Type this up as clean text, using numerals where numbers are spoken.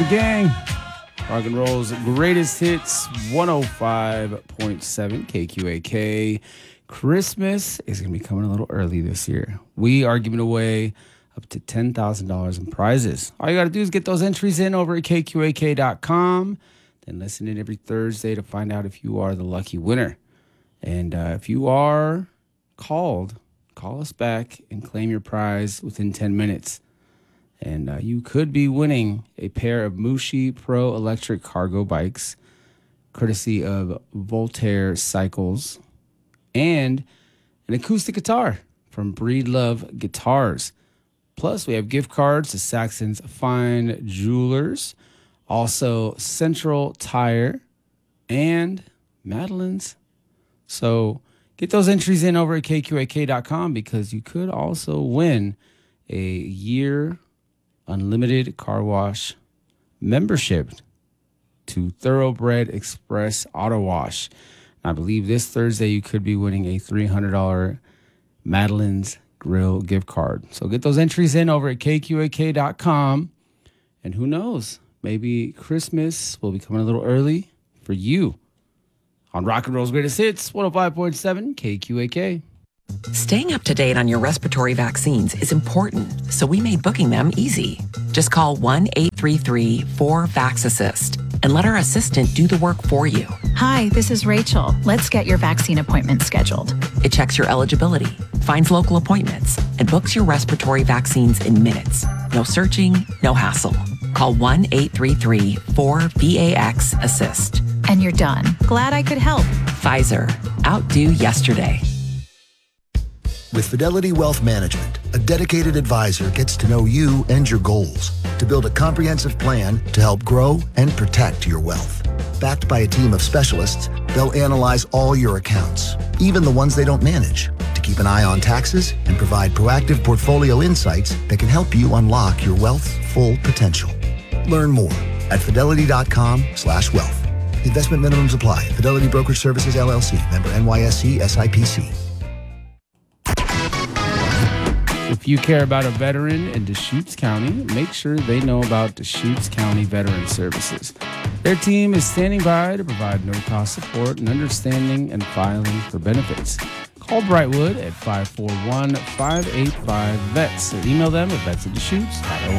the gang. Rock and roll's greatest hits, 105.7 KQAK. Christmas is going to be coming a little early this year. We are giving away up to $10,000 in prizes. All you got to do is get those entries in over at KQAK.com. Then listen in every Thursday to find out if you are the lucky winner. And if you are called, call us back and claim your prize within 10 minutes. And you could be winning a pair of Mushi Pro electric cargo bikes, courtesy of Voltaire Cycles, and an acoustic guitar from Breedlove Guitars. Plus, we have gift cards to Saxon's Fine Jewelers, also Central Tire, and Madeline's. So get those entries in over at KQAK.com because you could also win a year unlimited car wash membership to Thoroughbred Express Auto Wash. I believe this Thursday you could be winning a $300 Madeline's Grill gift card. So get those entries in over at KQAK.com. And who knows, maybe Christmas will be coming a little early for you on Rock and Roll's Greatest Hits, 105.7 KQAK. Staying up to date on your respiratory vaccines is important, so we made booking them easy. Just call 1-833-4VAX-ASSIST and let our assistant do the work for you. Hi, this is Rachel. Let's get your vaccine appointment scheduled. It checks your eligibility, finds local appointments, and books your respiratory vaccines in minutes. No searching, no hassle. Call 1-833-4VAX-ASSIST. And you're done. Glad I could help. Pfizer. Outdo yesterday. With Fidelity Wealth Management, a dedicated advisor gets to know you and your goals to build a comprehensive plan to help grow and protect your wealth. Backed by a team of specialists, they'll analyze all your accounts, even the ones they don't manage, to keep an eye on taxes and provide proactive portfolio insights that can help you unlock your wealth's full potential. Learn more at fidelity.com/wealth. Investment minimums apply. Fidelity Brokerage Services, LLC. Member NYSE SIPC. If you care about a veteran in Deschutes County, make sure they know about Deschutes County Veteran Services. Their team is standing by to provide no-cost support and understanding and filing for benefits. Call Brightwood at 541-585-VETS or email them at vets@deschutes.org.